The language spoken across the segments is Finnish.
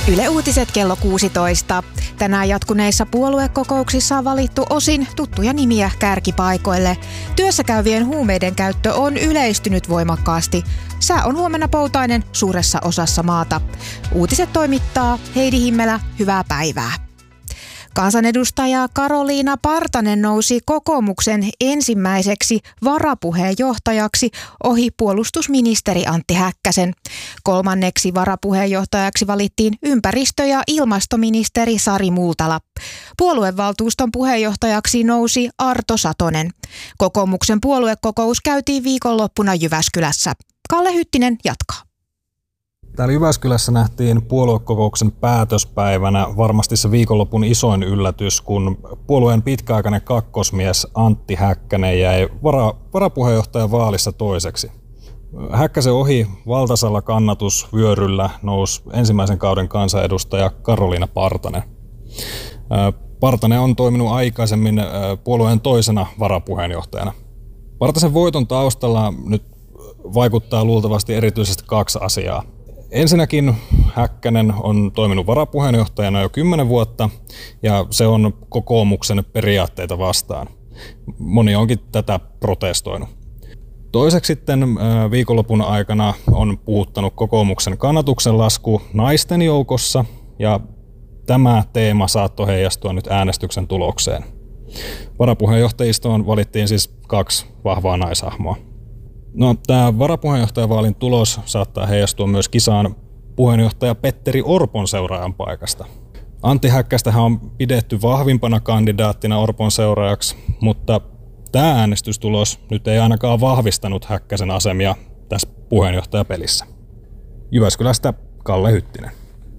Yle Uutiset kello 16. Tänään jatkuneissa puoluekokouksissa on valittu osin tuttuja nimiä kärkipaikoille. Työssäkäyvien huumeiden käyttö on yleistynyt voimakkaasti. Sää on huomenna poutainen suuressa osassa maata. Uutiset toimittaa Heidi Himmelä. Hyvää päivää. Kansanedustaja Karoliina Partanen nousi kokoomuksen ensimmäiseksi varapuheenjohtajaksi ohi puolustusministeri Antti Häkkäsen. Kolmanneksi varapuheenjohtajaksi valittiin ympäristö- ja ilmastoministeri Sari Multala. Puoluevaltuuston puheenjohtajaksi nousi Arto Satonen. Kokoomuksen puoluekokous käytiin viikonloppuna Jyväskylässä. Kalle Hyttinen jatkaa. Täällä Jyväskylässä nähtiin puoluekokouksen päätöspäivänä varmasti se viikonlopun isoin yllätys, kun puolueen pitkäaikainen kakkosmies Antti Häkkänen jäi varapuheenjohtajan vaalissa toiseksi. Häkkäsen ohi valtaisella kannatusvyöryllä nousi ensimmäisen kauden kansanedustaja Karoliina Partanen. Partanen on toiminut aikaisemmin puolueen toisena varapuheenjohtajana. Partasen voiton taustalla nyt vaikuttaa luultavasti erityisesti kaksi asiaa. Ensinnäkin Häkkänen on toiminut varapuheenjohtajana jo 10 vuotta ja se on kokoomuksen periaatteita vastaan. Moni onkin tätä protestoinut. Toiseksi sitten viikonlopun aikana on puhuttanut kokoomuksen kannatuksen lasku naisten joukossa ja tämä teema saattoi heijastua nyt äänestyksen tulokseen. Varapuheenjohtajistoon valittiin siis 2 vahvaa naishahmoa. No, tämä varapuheenjohtajavaalin tulos saattaa heijastua myös kisaan puheenjohtaja Petteri Orpon seuraajan paikasta. Antti Häkkästähän on pidetty vahvimpana kandidaattina Orpon seuraajaksi, mutta tämä äänestystulos nyt ei ainakaan vahvistanut Häkkäsen asemia tässä puheenjohtajapelissä. Jyväskylästä Kalle Hyttinen.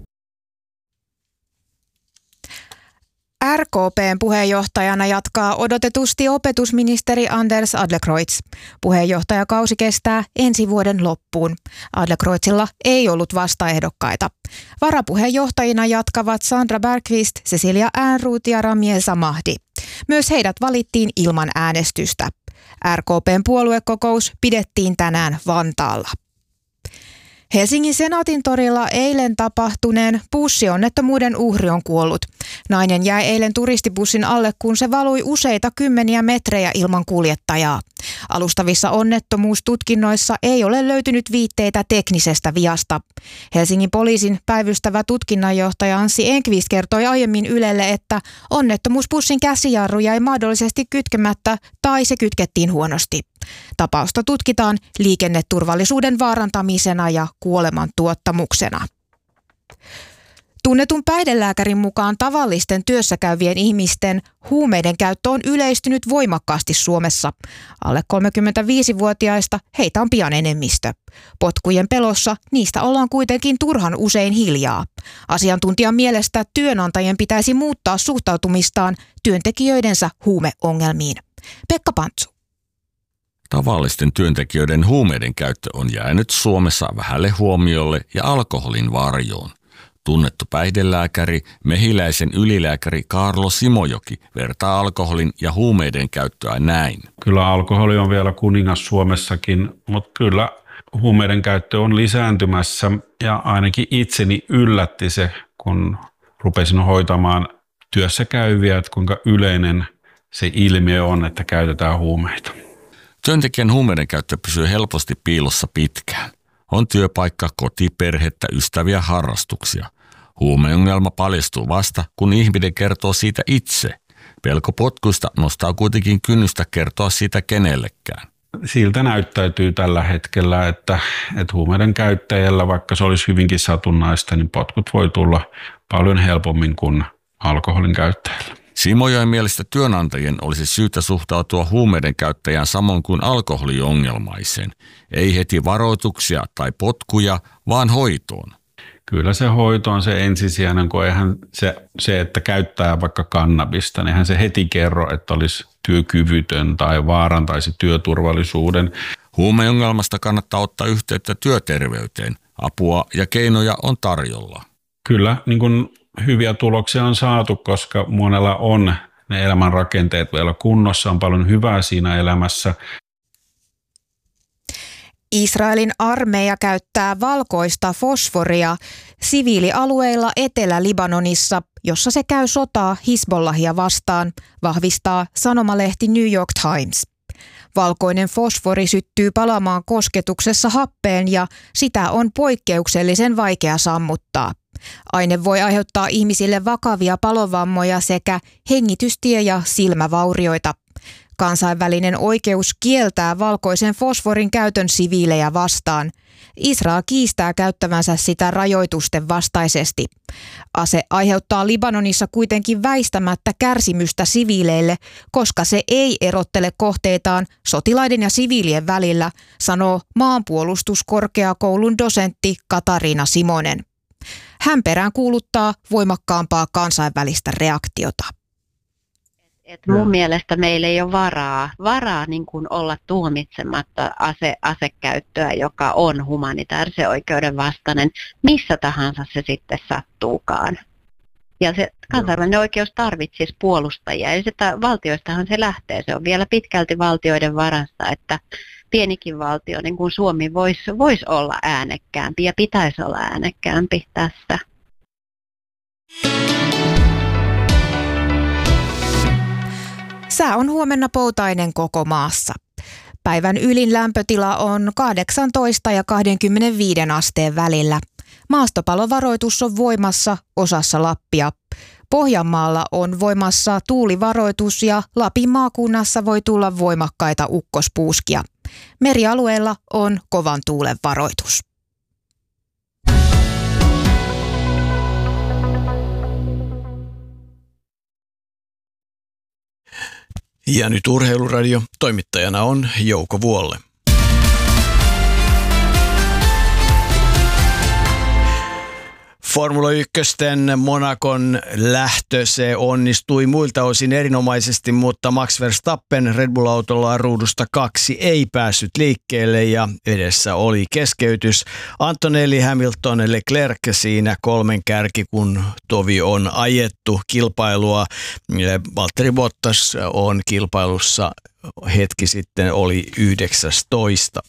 RKP:n puheenjohtajana jatkaa odotetusti opetusministeri Anders Adlercreutz. Puheenjohtajakausi kestää ensi vuoden loppuun. Adlercreutzilla ei ollut vastaehdokkaita. Varapuheenjohtajina jatkavat Sandra Bergqvist, Cecilia Ehrnrooth ja Ramieza Mahdi. Myös heidät valittiin ilman äänestystä. RKP:n puoluekokous pidettiin tänään Vantaalla. Helsingin Senaatintorilla eilen tapahtuneen bussionnettomuuden uhri on kuollut. Nainen jäi eilen turistibussin alle, kun se valui useita kymmeniä metrejä ilman kuljettajaa. Alustavissa onnettomuustutkinnoissa ei ole löytynyt viitteitä teknisestä viasta. Helsingin poliisin päivystävä tutkinnanjohtaja Anssi Enqvist kertoi aiemmin Ylelle, että onnettomuusbussin käsijarru jäi mahdollisesti kytkemättä tai se kytkettiin huonosti. Tapausta tutkitaan liikenneturvallisuuden vaarantamisena ja kuoleman tuottamuksena. Tunnetun päihdelääkärin mukaan tavallisten työssäkäyvien ihmisten huumeiden käyttö on yleistynyt voimakkaasti Suomessa. Alle 35-vuotiaista heitä on pian enemmistö. Potkujen pelossa niistä ollaan kuitenkin turhan usein hiljaa. Asiantuntijan mielestä työnantajien pitäisi muuttaa suhtautumistaan työntekijöidensä huumeongelmiin. Pekka Pantsu. Tavallisten työntekijöiden huumeiden käyttö on jäänyt Suomessa vähälle huomiolle ja alkoholin varjoon. Tunnettu päihdelääkäri, Mehiläisen ylilääkäri Kaarlo Simojoki vertaa alkoholin ja huumeiden käyttöä näin. Kyllä alkoholi on vielä kuningas Suomessakin, mutta kyllä huumeiden käyttö on lisääntymässä ja ainakin itseni yllätti se, kun rupesin hoitamaan työssä käyviä, että kuinka yleinen se ilmiö on, että käytetään huumeita. Työntekijän huumeiden käyttö pysyy helposti piilossa pitkään. On työpaikka, koti, perhettä, ystäviä, harrastuksia. Huumeongelma paljastuu vasta, kun ihminen kertoo siitä itse. Pelko potkuista nostaa kuitenkin kynnystä kertoa siitä kenellekään. Siltä näyttäytyy tällä hetkellä, että huumeiden käyttäjällä, vaikka se olisi hyvinkin satunnaista, niin potkut voi tulla paljon helpommin kuin alkoholin käyttäjällä. Simojoen mielestä työnantajien olisi syytä suhtautua huumeiden käyttäjään samoin kuin alkoholiongelmaiseen. Ei heti varoituksia tai potkuja, vaan hoitoon. Kyllä se hoito on se ensisijainen, kun eihän se että käyttää vaikka kannabista, niin eihän se heti kerro, että olisi työkyvytön tai vaarantaisi työturvallisuuden. Huumeongelmasta kannattaa ottaa yhteyttä työterveyteen. Apua ja keinoja on tarjolla. Kyllä, niin kuin hyviä tuloksia on saatu, koska monella on ne elämän rakenteet vielä kunnossa, on paljon hyvää siinä elämässä. Israelin armeija käyttää valkoista fosforia siviilialueilla Etelä-Libanonissa, jossa se käy sotaa Hizbollahia vastaan, vahvistaa sanomalehti New York Times. Valkoinen fosfori syttyy palamaan kosketuksessa happeen ja sitä on poikkeuksellisen vaikea sammuttaa. Aine voi aiheuttaa ihmisille vakavia palovammoja sekä hengitystie- ja silmävaurioita. Kansainvälinen oikeus kieltää valkoisen fosforin käytön siviilejä vastaan. Israel kiistää käyttävänsä sitä rajoitusten vastaisesti. Ase aiheuttaa Libanonissa kuitenkin väistämättä kärsimystä siviileille, koska se ei erottele kohteitaan sotilaiden ja siviilien välillä, sanoo maanpuolustuskorkeakoulun dosentti Katariina Simonen. Hän peräänkuuluttaa voimakkaampaa kansainvälistä reaktiota. Mun mielestä meillä ei ole varaa niin kuin olla tuomitsematta asekäyttöä, joka on humanitaarisen oikeuden vastainen, missä tahansa se sitten sattuukaan. Ja se kansainvälinen oikeus tarvitsisi puolustajia, ja sitä valtioistahan se lähtee. Se on vielä pitkälti valtioiden varassa, että pienikin valtio, niin kuin Suomi, voisi olla äänekkäämpi ja pitäisi olla äänekkäämpi tässä. Sää on huomenna poutainen koko maassa. Päivän ylin lämpötila on 18 ja 25 asteen välillä. Maastopalovaroitus on voimassa osassa Lappia. Pohjanmaalla on voimassa tuulivaroitus ja Lapin maakunnassa voi tulla voimakkaita ukkospuuskia. Merialueella on kovan tuulen varoitus. Ja nyt Urheiluradio. Toimittajana on Jouko Vuolle. Formula 1 Monacon lähtö, se onnistui muilta osin erinomaisesti, mutta Max Verstappen Red Bull-autollaan ruudusta 2 ei päässyt liikkeelle ja edessä oli keskeytys. Antonelli, Hamilton, Leclerc siinä 3 kärki, kun tovi on ajettu kilpailua. Valtteri Bottas on kilpailussa hetki sitten oli 19.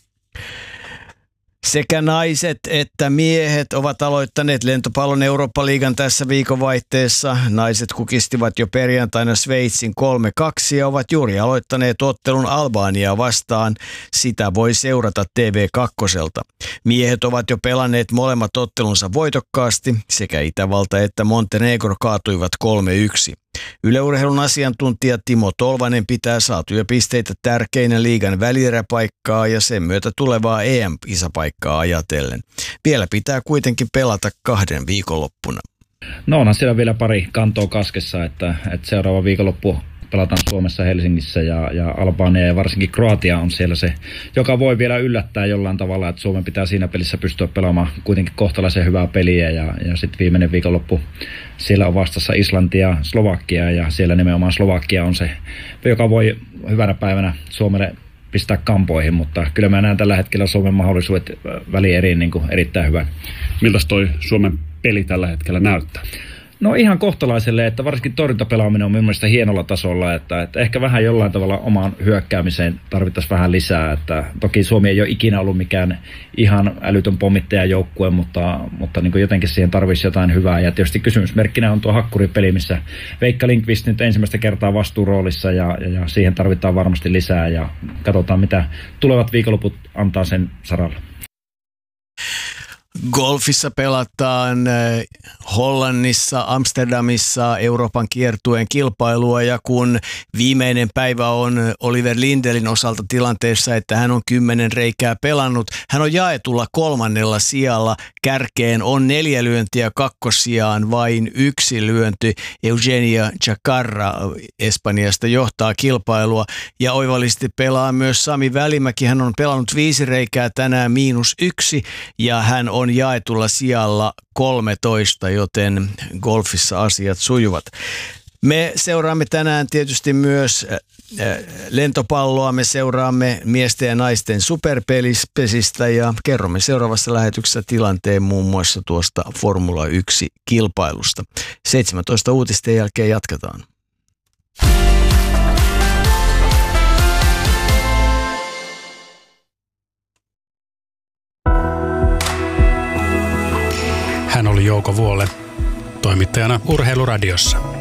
Sekä naiset että miehet ovat aloittaneet lentopallon Eurooppa-liigan tässä viikonvaihteessa. Naiset kukistivat jo perjantaina Sveitsin 3-2 ja ovat juuri aloittaneet ottelun Albaniaa vastaan. Sitä voi seurata TV2:lta. Miehet ovat jo pelanneet molemmat ottelunsa voitokkaasti. Sekä Itävalta että Montenegro kaatuivat 3-1. Yle Urheilun asiantuntija Timo Tolvanen pitää saatuja pisteitä tärkeinä liigan välieräpaikkaa ja sen myötä tulevaa EM-kisapaikkaa ajatellen. Vielä pitää kuitenkin pelata 2 viikonloppuna. No onhan siellä vielä pari kantoa kaskessa, että seuraava viikonloppu pelataan Suomessa, Helsingissä ja Albania ja varsinkin Kroatia on siellä se, joka voi vielä yllättää jollain tavalla, että Suomen pitää siinä pelissä pystyä pelaamaan kuitenkin kohtalaisen hyvää peliä ja sitten viimeinen viikonloppu siellä on vastassa Islanti ja Slovakia ja siellä nimenomaan Slovakia on se, joka voi hyvänä päivänä Suomelle pistää kampoihin, mutta kyllä mä näen tällä hetkellä Suomen mahdollisuudet välieriin niin kuin erittäin hyvän. Miltäs toi Suomen peli tällä hetkellä näyttää? No ihan kohtalaiselle, että varsinkin torjuntapelaaminen on mielestäni hienolla tasolla, että ehkä vähän jollain tavalla omaan hyökkäämiseen tarvittaisiin vähän lisää, että toki Suomi ei ole ikinä ollut mikään ihan älytön pommittajajoukkue, mutta niin kuin jotenkin siihen tarvitsisi jotain hyvää ja tietysti kysymysmerkkinä on tuo hakkuripeli, missä Veikka Lindqvist nyt ensimmäistä kertaa vastuuroolissa ja siihen tarvitaan varmasti lisää ja katsotaan mitä tulevat viikonloput antaa sen saralla. Golfissa pelataan Hollannissa, Amsterdamissa Euroopan kiertueen kilpailua ja kun viimeinen päivä on Oliver Lindelin osalta tilanteessa, että hän on 10 reikää pelannut, hän on jaetulla 3. sijalla, kärkeen on 4 lyöntiä, kakkossijaan vain 1 lyönti. Eugenia Chacarra Espanjasta johtaa kilpailua ja oivallisesti pelaa myös Sami Välimäki, hän on pelannut 5 reikää tänään -1 ja hän on jaetulla sijalla 13, joten golfissa asiat sujuvat. Me seuraamme tänään tietysti myös lentopalloa, me seuraamme miesten ja naisten superpesistä ja kerromme seuraavassa lähetyksessä tilanteen muun muassa tuosta Formula 1-kilpailusta. 17 uutisten jälkeen jatketaan. oli Jouko Vuolle, toimittajana Urheiluradiossa.